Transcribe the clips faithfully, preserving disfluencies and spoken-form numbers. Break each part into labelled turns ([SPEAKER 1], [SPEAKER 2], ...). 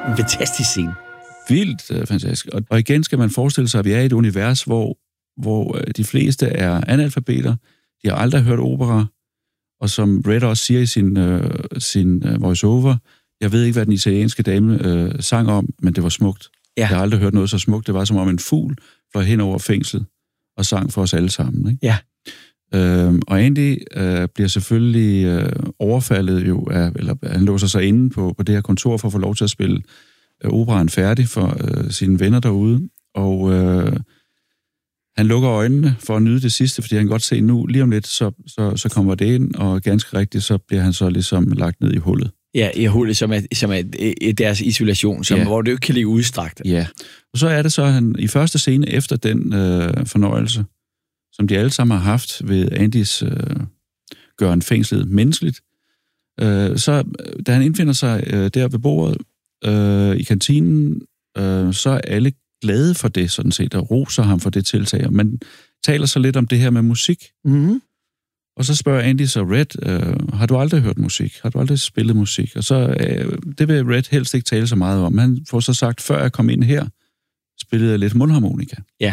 [SPEAKER 1] En fantastisk scene.
[SPEAKER 2] Vildt øh, fantastisk. Og, og igen skal man forestille sig, at vi er i et univers, hvor, hvor øh, de fleste er analfabeter, de har aldrig hørt opera, og som Red også siger i sin, øh, sin øh, voice-over, jeg ved ikke, hvad den italienske dame øh, sang om, men det var smukt. Ja. Jeg har aldrig hørt noget så smukt. Det var som om en fugl fløj hen over fængslet og sang for os alle sammen. Ikke?
[SPEAKER 1] Ja.
[SPEAKER 2] Øhm, og Andy øh, bliver selvfølgelig øh, overfaldet jo af, eller han låser sig inde på, på det her kontor for at få lov til at spille øh, operaen færdig for øh, sine venner derude. Og øh, han lukker øjnene for at nyde det sidste, fordi han kan godt se nu, lige om lidt, så, så, så kommer det ind, og ganske rigtigt, så bliver han så ligesom lagt ned i hullet.
[SPEAKER 1] Ja, i hullet, som er, som er deres isolation, som, ja. Hvor det jo ikke kan ligge udstrakt.
[SPEAKER 2] Ja, og så er det så, han i første scene efter den øh, fornøjelse, som de alle sammen har haft ved Andys øh, gøren fængslet menneskeligt, øh, så da han indfinder sig øh, der ved bordet øh, i kantinen, øh, så er alle glade for det, sådan set, og roser ham for det tiltag. Man taler så lidt om det her med musik.
[SPEAKER 1] Mm-hmm.
[SPEAKER 2] Og så spørger Andy så Red, øh, har du aldrig hørt musik? Har du aldrig spillet musik? Og så, øh, det vil Red helst ikke tale så meget om. Han får så sagt, før jeg kom ind her, spillede jeg lidt mundharmonika.
[SPEAKER 1] Ja.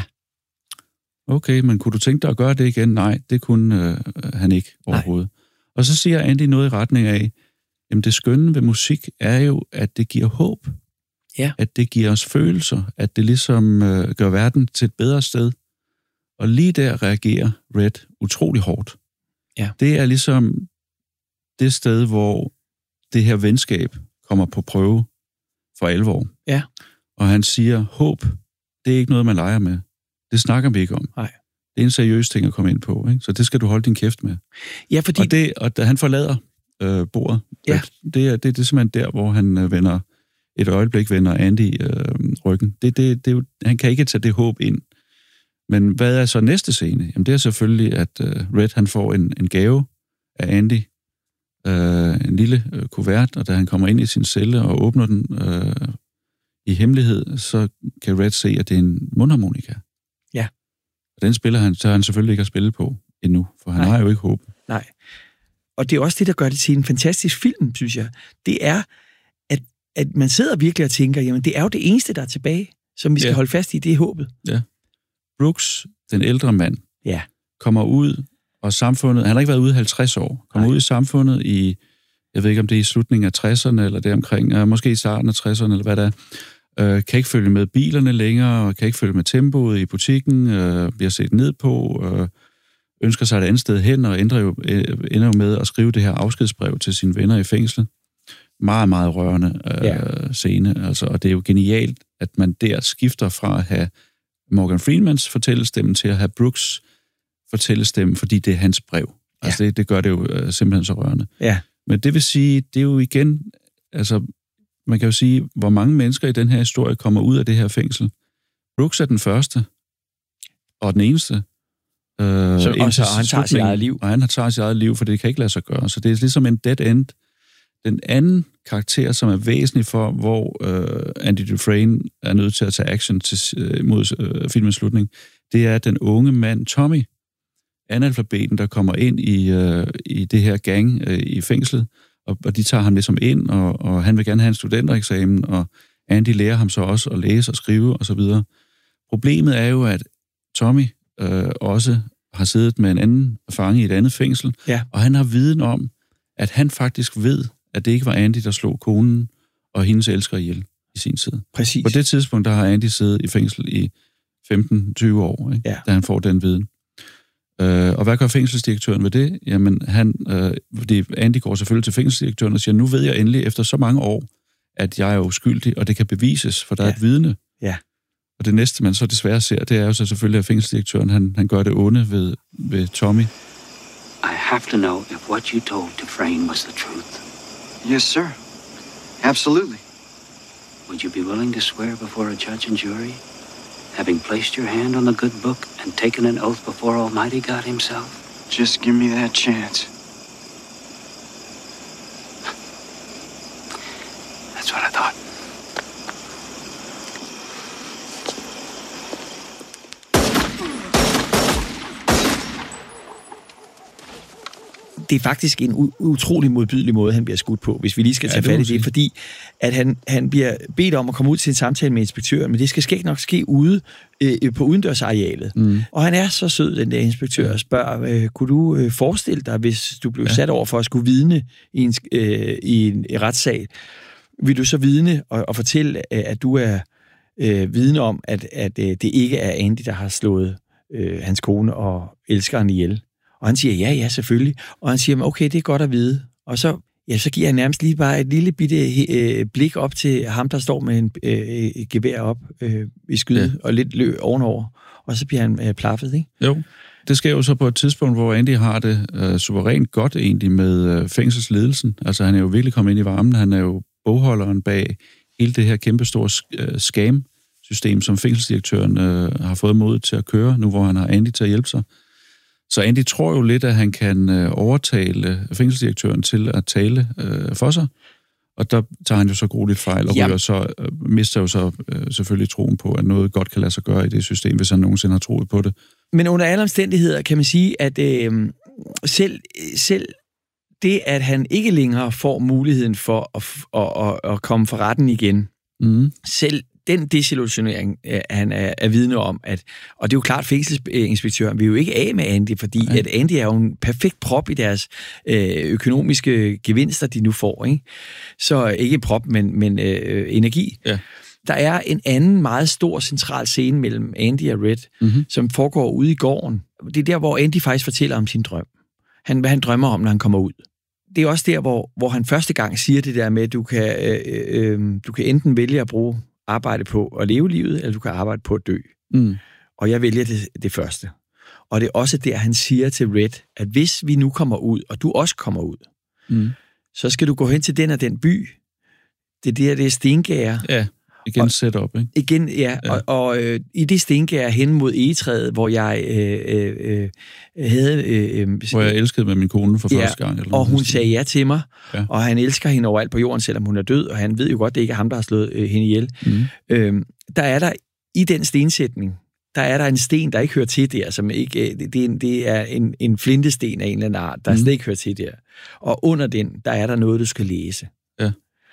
[SPEAKER 2] Okay, men kunne du tænke dig at gøre det igen? Nej, det kunne øh, han ikke overhovedet. Nej. Og så siger Andy noget i retning af, jamen det skønne ved musik er jo, at det giver håb.
[SPEAKER 1] Ja.
[SPEAKER 2] At det giver os følelser. At det ligesom øh, gør verden til et bedre sted. Og lige der reagerer Red utrolig hårdt.
[SPEAKER 1] Ja.
[SPEAKER 2] Det er ligesom det sted, hvor det her venskab kommer på prøve for alvor.
[SPEAKER 1] Ja.
[SPEAKER 2] Og han siger, håb, det er ikke noget, man leger med. Det snakker vi ikke om.
[SPEAKER 1] Nej.
[SPEAKER 2] Det er en seriøs ting at komme ind på, ikke? Så det skal du holde din kæft med.
[SPEAKER 1] Ja, fordi...
[SPEAKER 2] Og, det, og da han forlader øh, bordet,
[SPEAKER 1] ja.
[SPEAKER 2] det, er, det, det er simpelthen der, hvor han øh, vender et øjeblik, vender Andy øh, ryggen. Det, det, det er jo, han kan ikke tage det håb ind. Men hvad er så næste scene? Jamen det er selvfølgelig, at øh, Red han får en, en gave af Andy. Øh, en lille øh, kuvert, og da han kommer ind i sin celle og åbner den øh, i hemmelighed, så kan Red se, at det er en mundharmonika.
[SPEAKER 1] Ja.
[SPEAKER 2] Og den spiller han, så han selvfølgelig ikke at spille på endnu, for han Nej. har jo ikke håb.
[SPEAKER 1] Nej. Og det er også det, der gør det til en fantastisk film, synes jeg. Det er, at, at man sidder virkelig og tænker, jamen det er jo det eneste, der er tilbage, som vi skal ja. holde fast i, det er håbet.
[SPEAKER 2] Ja. Brooks, den ældre mand,
[SPEAKER 1] ja.
[SPEAKER 2] kommer ud, og samfundet, han har ikke været ude i halvtreds år, kommer Nej. ud i samfundet i, jeg ved ikke om det er i slutningen af tresserne, eller det omkring, måske i starten af tresserne, eller hvad det er, øh, kan ikke følge med bilerne længere, kan ikke følge med tempoet i butikken, øh, bliver set ned på, øh, ønsker sig et andet sted hen, og ender jo, øh, ender jo med at skrive det her afskedsbrev til sine venner i fængslet. Meget, meget rørende øh, ja. scene, altså, og det er jo genialt, at man der skifter fra at have Morgan Freemans fortællestemme til at have Brooks fortællestemme, fordi det er hans brev. Ja. Altså det, det gør det jo øh, simpelthen så rørende.
[SPEAKER 1] Ja.
[SPEAKER 2] Men det vil sige, det er jo igen, altså man kan jo sige, hvor mange mennesker i den her historie kommer ud af det her fængsel. Brooks er den første, og den eneste. Øh,
[SPEAKER 1] så, og så han tager sit eget liv.
[SPEAKER 2] Og han tager sit eget liv, for det kan ikke lade sig gøre. Så det er ligesom en dead end. Den anden karakter, som er væsentlig for, hvor øh, Andy Dufresne er nødt til at tage action til, øh, mod øh, filmens slutning, det er den unge mand, Tommy, analfabeten, der kommer ind i, øh, i det her gang øh, i fængslet, og, og de tager ham ligesom ind, og, og han vil gerne have en studentereksamen, og Andy lærer ham så også at læse og skrive osv. Problemet er jo, at Tommy øh, også har siddet med en anden fange i et andet fængsel,
[SPEAKER 1] ja.
[SPEAKER 2] og han har viden om, at han faktisk ved, at det ikke var Andy, der slog konen og hendes elsker ihjel i sin tid.
[SPEAKER 1] Præcis.
[SPEAKER 2] På det tidspunkt, der har Andy siddet i fængsel i femten til tyve år, ikke?
[SPEAKER 1] Ja.
[SPEAKER 2] Da han får den viden. Øh, og hvad gør fængselsdirektøren ved det? Jamen, han, øh, fordi Andy går selvfølgelig til fængselsdirektøren og siger, nu ved jeg endelig efter så mange år, at jeg er uskyldig, og det kan bevises, for der ja. er et vidne.
[SPEAKER 1] Ja.
[SPEAKER 2] Og det næste, man så desværre ser, det er jo så selvfølgelig, at fængselsdirektøren, han, han gør det onde ved, ved Tommy.
[SPEAKER 3] I have to know if what you told Dufresne was the truth.
[SPEAKER 4] Yes, sir. Absolutely.
[SPEAKER 3] Would you be willing to swear before a judge and jury, having placed your hand on the good book and taken an oath before Almighty God himself?
[SPEAKER 4] Just give me that chance.
[SPEAKER 3] That's what I thought.
[SPEAKER 1] det er faktisk en u- utrolig modbydelig måde, han bliver skudt på, hvis vi lige skal tage ja, fat i det, fordi at han, han bliver bedt om at komme ud til en samtale med inspektøren, men det skal skægt nok ske ude øh, på udendørsarealet. Mm. Og han er så sød, den der inspektør, og spørger, øh, kunne du øh, forestille dig, hvis du blev ja. sat over for at skulle vidne i en, øh, i en retssag, vil du så vidne og, og fortælle, at du er øh, vidne om, at, at øh, det ikke er Andy, der har slået øh, hans kone og elskeren ihjel? Og han siger, ja, ja, selvfølgelig. Og han siger, okay, det er godt at vide. Og så, ja, så giver han nærmest lige bare et lille bitte øh, blik op til ham, der står med en øh, gevær op øh, i skyde, ja. og lidt løb ovenover. Og så bliver han øh, plaffet, ikke?
[SPEAKER 2] Jo. Det sker jo så på et tidspunkt, hvor Andy har det øh, suverænt godt egentlig med øh, fængselsledelsen. Altså, han er jo virkelig kommet ind i varmen. Han er jo bogholderen bag hele det her kæmpestore øh, scam-system, som fængselsdirektøren øh, har fået mod til at køre, nu hvor han har Andy til at hjælpe sig. Så Andy tror jo lidt, at han kan øh, overtale fængselsdirektøren til at tale øh, for sig, og der tager han jo så grueligt fejl, og ryger så, øh, mister jo så øh, selvfølgelig troen på, at noget godt kan lade sig gøre i det system, hvis han nogensinde har troet på det.
[SPEAKER 1] Men under alle omstændigheder kan man sige, at øh, selv, selv det, at han ikke længere får muligheden for at, at, at, at komme for retten igen, mm. selv den desillusionering, han er, er vidne om, at, og det er jo klart, fængselsinspektøren vil jo ikke af med Andy, fordi okay. at Andy er jo en perfekt prop i deres øh, økonomiske gevinster, de nu får, ikke? Så ikke prop, men, men øh, energi. Ja. Der er en anden meget stor central scene mellem Andy og Red, mm-hmm. som foregår ude i gården. Det er der, hvor Andy faktisk fortæller om sin drøm. Han, hvad han drømmer om, når han kommer ud. Det er også der, hvor, hvor han første gang siger det der med, at du kan, øh, øh, du kan enten vælge at bruge arbejde på at leve livet, eller du kan arbejde på at dø. Mm. Og jeg vælger det, det første. Og det er også der, han siger til Red, at hvis vi nu kommer ud, og du også kommer ud, mm. så skal du gå hen til den og den by. Det er der, det er stengære.
[SPEAKER 2] Ja, igen setup, ikke?
[SPEAKER 1] Igen, ja. ja. Og, og øh, i det stengære hen mod egetræet, hvor jeg øh, øh, havde... Øh,
[SPEAKER 2] hvor jeg elskede med min kone for ja, første gang. Eller
[SPEAKER 1] og hun sagde ja til mig, ja. og han elsker hende overalt på jorden, selvom hun er død, og han ved jo godt, det ikke er ham, der har slået øh, hende ihjel. Mm. Øh, der er der, i den stensætning, der er der en sten, der ikke hører til der, som ikke, det, er en, det er en, en flintesten af en eller anden art, der mm. slet ikke hører til der. Og under den, der er der noget, du skal læse. Ja.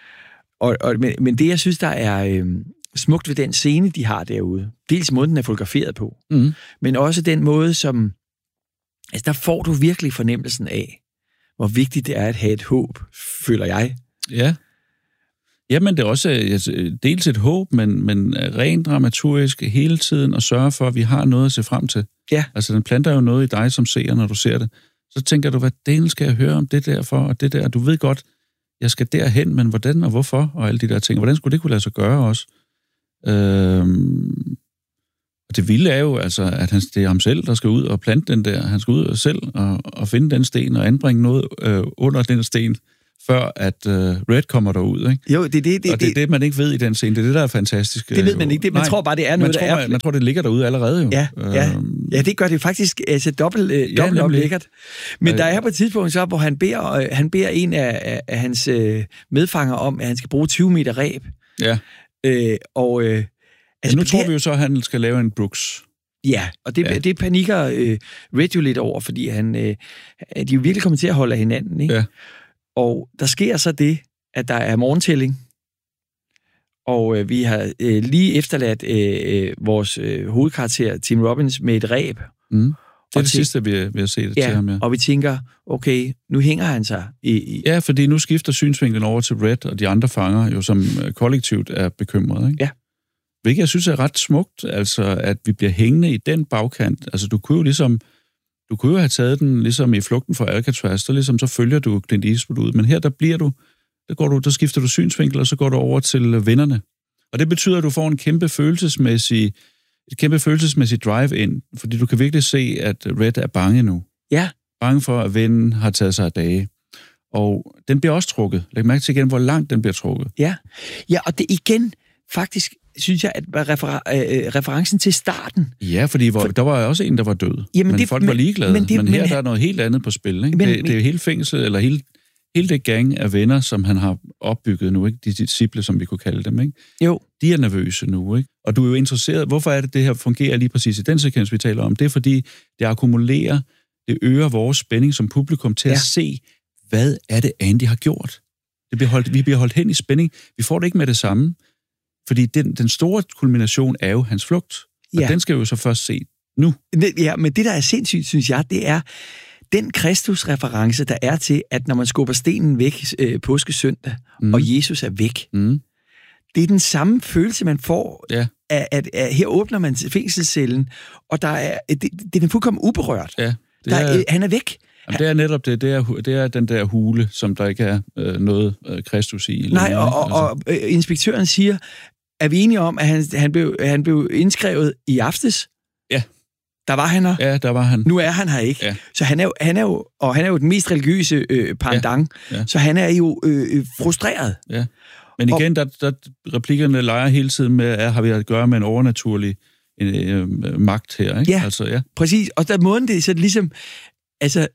[SPEAKER 1] Og, og, men, men det, jeg synes, der er øh, smukt ved den scene, de har derude, dels måden, den er fotograferet på, mm. men også den måde, som... Altså, der får du virkelig fornemmelsen af, hvor vigtigt det er at have et håb, føler jeg.
[SPEAKER 2] Ja. Jamen, det er også altså, dels et håb, men, men rent dramaturgisk hele tiden at sørge for, at vi har noget at se frem til. Ja. Altså, den planter jo noget i dig, som ser, når du ser det. Så tænker du, hvad delen skal jeg høre om det der for, og det der. Du ved godt, jeg skal derhen, men hvordan og hvorfor, og alle de der ting. Hvordan skulle det kunne lade sig gøre også? Øhm, og det vilde er jo, altså, at han, det er ham selv, der skal ud og plante den der. Han skal ud og selv og, og finde den sten og anbringe noget øh, under den sten, før at øh, Red kommer derud, ikke?
[SPEAKER 1] Jo, det er det, det,
[SPEAKER 2] og det er det, man ikke ved i den scene. Det er det, der er fantastisk.
[SPEAKER 1] Det ved man ikke. Det, man Nej, tror bare, det er noget,
[SPEAKER 2] man tror,
[SPEAKER 1] der er...
[SPEAKER 2] Man, man tror, det ligger derude allerede, jo.
[SPEAKER 1] Ja, ja. ja det gør det faktisk altså, dobbelt, øh, dobbelt ja, op lækkert. Men øh, der er på et tidspunkt, så, hvor han beder, øh, han beder en af, af hans øh, medfanger om, at han skal bruge tyve meter reb. Ja. Øh, og... Øh,
[SPEAKER 2] altså, nu tror der, vi jo så, at han skal lave en Brooks.
[SPEAKER 1] Ja, og det, ja. det panikker øh, Red jo lidt over, fordi han, øh, de er jo virkelig kommet til at holde af hinanden, ikke? Ja. Og der sker så det, at der er morgentælling, og øh, vi har øh, lige efterladt øh, vores øh, hovedkarakter, Tim Robbins, med et ræb. Mm.
[SPEAKER 2] Det er det til, sidste, vi har, vi har set det
[SPEAKER 1] ja,
[SPEAKER 2] til ham, ja.
[SPEAKER 1] Og vi tænker, okay, nu hænger han sig i... i
[SPEAKER 2] ja, fordi nu skifter synsvinklen over til Red, og de andre fanger jo som kollektivt er bekymrede, ikke?
[SPEAKER 1] Ja.
[SPEAKER 2] Hvilket jeg synes er ret smukt, altså at vi bliver hængende i den bagkant. Altså du kunne jo ligesom... Du kunne jo have taget den ligesom i Flugten fra Alcatraz, så ligesom så følger du Clint Eastwood ud, men her der bliver du, der går du, der skifter du synsvinkel, og så går du over til vennerne. Og det betyder, at du får en kæmpe følelsesmæssig, et kæmpe følelsesmæssig drive ind, fordi du kan virkelig se, at Red er bange nu.
[SPEAKER 1] Ja.
[SPEAKER 2] Bange for, at vennen har taget sig af dage. Og den bliver også trukket. Læg mærke til igen, hvor langt den bliver trukket.
[SPEAKER 1] Ja, ja og det igen faktisk... synes jeg, at refer- øh, referencen til starten...
[SPEAKER 2] Ja, fordi hvor, For, der var også en, der var død. Jamen men det, folk men, var ligeglade. Men, det, men her men, der er noget helt andet på spil. Ikke? Men, det, det er hele fængsel, eller hele, hele det gang af venner, som han har opbygget nu. Ikke? De disciple, som vi kunne kalde dem. Ikke?
[SPEAKER 1] Jo.
[SPEAKER 2] De er nervøse nu. Ikke? Og du er jo interesseret... Hvorfor er det, det her fungerer lige præcis i den sekvens, vi taler om? Det er, fordi det akkumulerer Det øger vores spænding som publikum til ja. at se, hvad er det, Andy har gjort. Det bliver holdt, vi bliver holdt hen i spænding. Vi får det ikke med det samme, fordi den, den store kulmination er jo hans flugt, og ja. den skal vi jo så først se nu.
[SPEAKER 1] Ja, men det, der er sindssygt, synes jeg, det er den Kristus-reference, der er til, at når man skubber stenen væk øh, påskesøndag, mm. og Jesus er væk, mm. det er den samme følelse, man får, ja. at, at, at her åbner man fængselscellen, og der er, det, det er fuldkommen uberørt. Ja, der er, er, han er væk.
[SPEAKER 2] Jamen, det er netop det. Det er, det er den der hule, som der ikke er øh, noget øh, Kristus i.
[SPEAKER 1] Nej, længere, og, og, altså. og øh, inspektøren siger, er vi enige om, at han, han, blev, han blev indskrevet i aftes?
[SPEAKER 2] Ja.
[SPEAKER 1] Der var han her.
[SPEAKER 2] Ja, der var han.
[SPEAKER 1] Nu er han her ikke. Ja. Så han er, jo, han er jo, og han er jo den mest religiøse øh, pendant, ja. Ja. Så han er jo øh, frustreret. Ja.
[SPEAKER 2] Men igen, der, der replikkerne leger hele tiden med, at har vi at gøre med en overnaturlig en, øh, magt her, ikke?
[SPEAKER 1] Ja,
[SPEAKER 2] altså, ja,
[SPEAKER 1] præcis. Og der måden det er så ligesom, altså,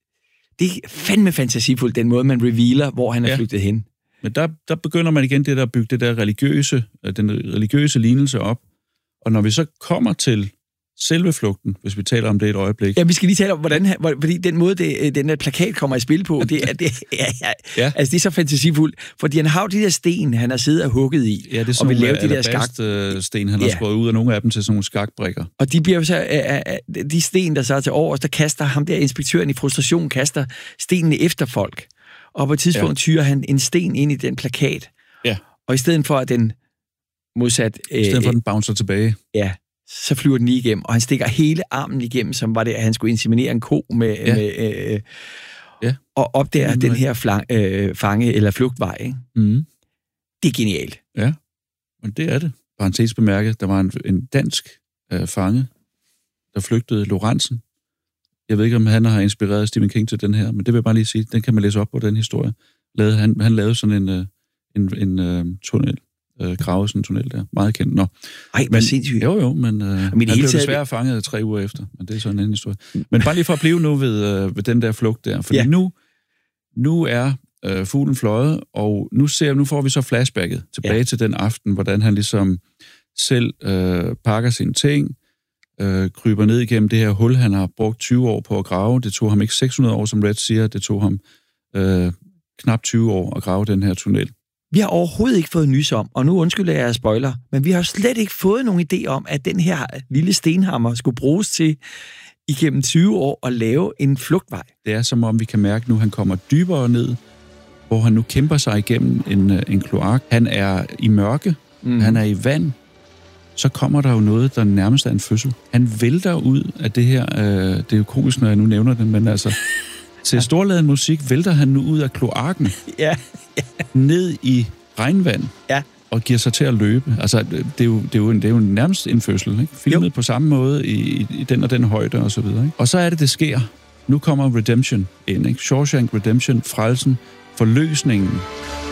[SPEAKER 1] det er fandme fantasifuldt, den måde, man revealer, hvor han er ja. flygtet hen.
[SPEAKER 2] Men der, der begynder man igen det der at bygge det der religiøse, den religiøse lignelse op. Og når vi så kommer til selve flugten, hvis vi taler om det et øjeblik.
[SPEAKER 1] Ja, vi skal lige tale om, hvordan, fordi den måde, det, den der plakat kommer i spil på, det er, det, ja, ja, ja. Altså, det er så fantasifuldt, fordi han har jo de der sten, han har siddet og hugget i,
[SPEAKER 2] ja, det er
[SPEAKER 1] og vil lave de der skak.
[SPEAKER 2] sten, han ja. har skåret ud af nogle af dem til sådan nogle skakbrikker.
[SPEAKER 1] Og de bliver så, de sten, der så er til overs, der kaster ham der, inspektøren i frustration, kaster stenene efter folk. Og på et tidspunkt ja. tyrer han en sten ind i den plakat. Ja. Og i stedet for, at den modsat...
[SPEAKER 2] I stedet for, at den bouncer tilbage.
[SPEAKER 1] Ja, så flyver den lige igennem, og han stikker hele armen igennem, som var det, at han skulle inseminere en ko med... Ja. med øh, ja. Og opdager den her flang, øh, fange- eller flugtvej. Ikke? Mm. Det er genialt.
[SPEAKER 2] Ja, men det er det. Parentes bemærket, der var en, en dansk øh, fange, der flygtede, Lorentzen. Jeg ved ikke, om han har inspireret Stephen King til den her, men det vil jeg bare lige sige, den kan man læse op på, den historie. Lavede, han, han lavede sådan en, en, en, en tunnel, øh, grave sådan en tunnel der. Meget kendt. Nå.
[SPEAKER 1] Ej, men sindssygt.
[SPEAKER 2] Jo, jo, men, øh, men han blev desværre fanget tre uger efter, men det er sådan en anden historie. Men bare lige for at blive nu ved, øh, ved den der flugt der, fordi ja. nu, nu er øh, fuglen fløjet, og nu, ser, nu får vi så flashbacket tilbage ja. til den aften, hvordan han ligesom selv øh, pakker sine ting, Øh, kryber ned igennem det her hul, han har brugt tyve år på at grave. Det tog ham ikke seks hundrede år, som Red siger. Det tog ham øh, knap tyve år at grave den her tunnel.
[SPEAKER 1] Vi har overhovedet ikke fået nys om, og nu undskylder jeg spoiler, men vi har slet ikke fået nogen idé om, at den her lille stenhammer skulle bruges til igennem tyve år at lave en flugtvej.
[SPEAKER 2] Det er som om, vi kan mærke nu, at han kommer dybere ned, hvor han nu kæmper sig igennem en, en kloak. Han er i mørke, mm. han er i vand, så kommer der jo noget, der nærmest er en fødsel. Han vælter ud af det her, øh, det er jo komisk, når jeg nu nævner det, men altså, til storladen musik vælter han nu ud af kloakken,
[SPEAKER 1] ja. ja.
[SPEAKER 2] ned i regnvand, ja. og giver sig til at løbe. Altså, det er jo, det er jo, en, det er jo nærmest en fødsel, ikke? Filmet jo. på samme måde i, i den og den højde og så videre, ikke? Og så er det, det sker. Nu kommer Redemption ind, ikke? Shawshank Redemption, frelsen, forløsningen.